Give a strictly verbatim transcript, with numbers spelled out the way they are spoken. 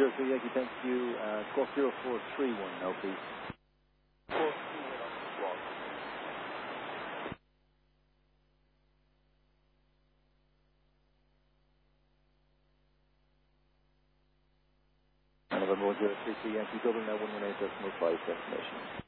zero three Yankee, thank you. Uh, squawk zero four three one now, please. November one zero three three Yankee, Dublin, now one one eight decimal five destination.